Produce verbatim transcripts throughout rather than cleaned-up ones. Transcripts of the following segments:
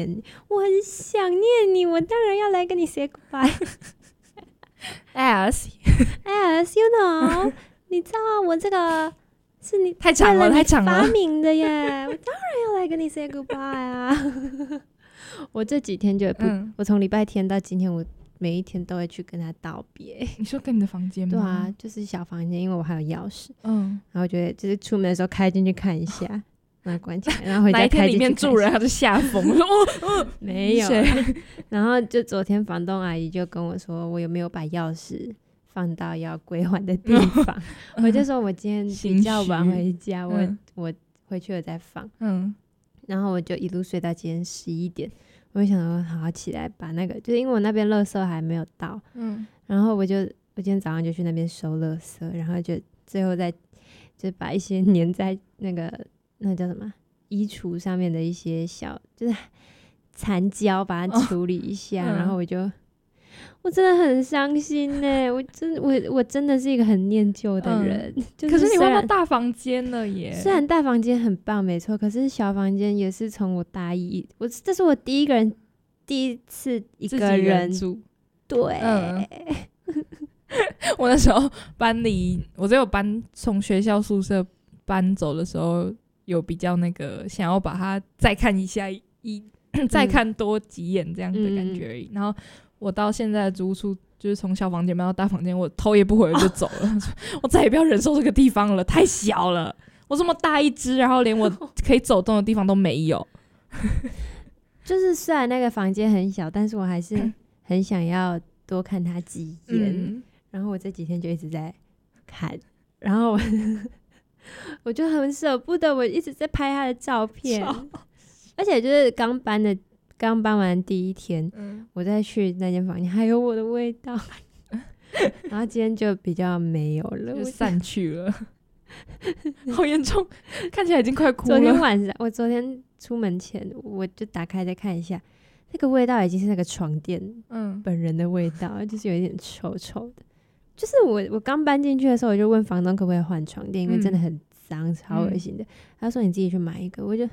念你，我很想念你，我当然要来跟你 say goodbye as as you know 你知道我这个是你太长了太长了发明的耶我当然要来跟你 say goodbye 啊我这几天就不、嗯、我从礼拜天到今天我每一天都会去跟他道别。 你说跟你的房间吗？ 对啊，就是小房间，因为我还有钥匙。 嗯， 然后觉得就是出门的时候开进去看一下，然后关起来，然后回家开进去看一下。哪一天里面住人他就吓疯了，哦没有。然后就昨天房东阿姨就跟我说，我有没有把钥匙放到要归还的地方？我就说我今天比较晚回家，我、嗯、我回去了再放。嗯，然后我就一路睡到今天十一点。我就想说好好起来把那个，就是因为我那边垃圾还没有到，嗯，然后我就我今天早上就去那边收垃圾，然后就最后再就把一些粘在那个那叫什么衣橱上面的一些小就是残胶把它处理一下，哦嗯、然后我就我真的很伤心耶，我真我我真的是一个很念旧的人、嗯就是、 可是你换到大房间了耶。 虽然大房间很棒没错，可是小房间也是从我大一我这是我第一个人第一次一个人住。 对、嗯、 我那时候搬离我只有搬从学校宿舍搬走的时候有比较那个想要把它再看一下一再看多几眼这样的感觉而已、嗯、然后我到现在的租处就是从小房间搬到大房间，我头也不回就走了、哦、我再也不要忍受这个地方了，太小了，我这么大一只，然后连我可以走动的地方都没有就是虽然那个房间很小，但是我还是很想要多看它几眼、嗯、然后我这几天就一直在看，然后 我, 我就很舍不得，我一直在拍他的照片，而且就是刚搬的刚搬完第一天、嗯、我再去那间房间还有我的味道然后今天就比较没有了， 就散去了好严重，看起来已经快哭了。 昨天晚上我昨天出门前我就打开再看一下，那个味道已经是那个床垫本人的味道、嗯、就是有一点臭臭的。就是我我刚搬进去的时候我就问房东可不可以换床垫、嗯、因为真的很脏超恶心的、嗯、他说你自己去买一个，我就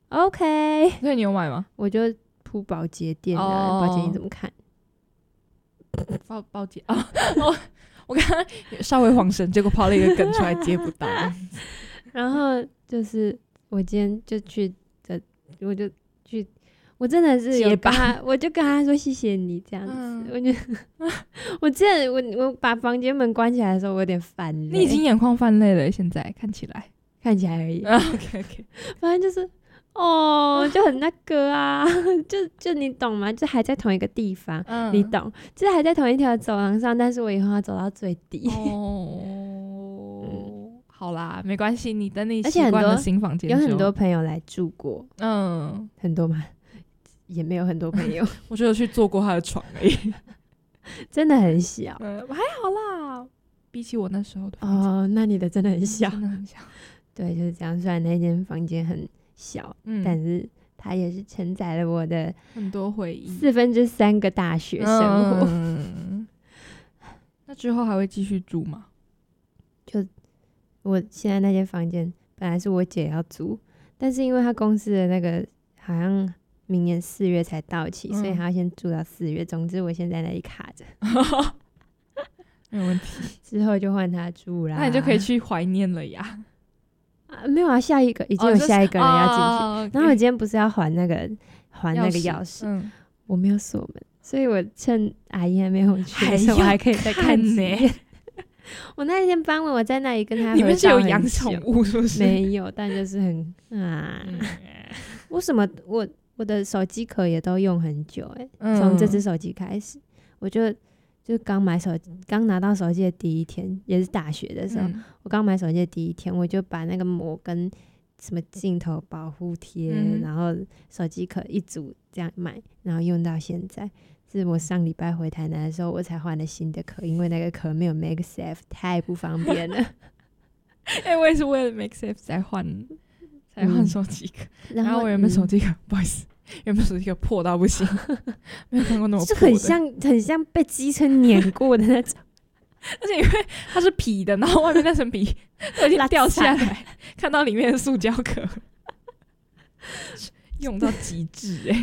OK。 所以你有买吗？ 我就铺保洁垫啊，保洁你怎么看？ 保保洁啊哦我刚刚稍微晃神，结果抛了一个梗出来接不到然后就是我今天就去的，我就去，我真的是有跟他，我就跟他说谢谢你这样子、嗯、我就我之前我我把房间门关起来的时候我有点泛泪。 你已经眼眶泛泪了，现在看起来看起来而已、 啊、OK OK 反正就是哦就很那个啊就就你懂吗，就还在同一个地方、嗯、你懂，就是还在同一条走廊上，但是我以后要走到最底哦、嗯、好啦没关系，你等你习惯了新房间， 有很多朋友来住过，嗯，很多吗？也没有很多朋友我就有去坐过他的床而已真的很小、 嗯、还好啦，比起我那时候的房间哦，那你的真的很小， 真的很小对，就是这样。虽然那间房间很小、嗯、但是它也是承载了我的很多回忆， 四分之三个大学生活、 嗯、那之后还会继续住吗？ 就我现在那间房间本来是我姐要租，但是因为她公司的那个好像明年四月才到期、嗯、所以她要先住到四月，总之我现在在那里卡着没有问题， 之后就换她住啦， 那你就可以去怀念了呀。 啊、没有啊，下一个已经有下一个人要进去、哦、然后我今天不是要还那个还那个钥匙、嗯、我没有锁门，所以我趁阿姨还没有去的时候我还可以再看几眼我那一天搬完我在那里跟他合照很久， 你们是有养宠物是不是？ 没有，但就是很啊、嗯、我什么我我的手机壳也都用很久哎、欸，从、嗯、这只手机开始我就就刚买手机，刚拿到手机的第一天，也是大学的时候、嗯、我刚买手机的第一天我就把那个膜跟什么镜头保护贴、嗯、然后手机壳一组这样买，然后用到现在。是我上礼拜回台南的时候我才换了新的壳，因为那个壳没有 MagSafe 太不方便了哎、欸，我也是为了 MagSafe 才换才换手机壳、嗯、然后我原本手机壳、嗯、不好意思原本手机壳破到不行没有看过那么破的， 就很像很像被机车碾过的那种而且因为它是皮的，然后外面那层皮都已经掉下来看到里面的塑胶壳用到极致哎、欸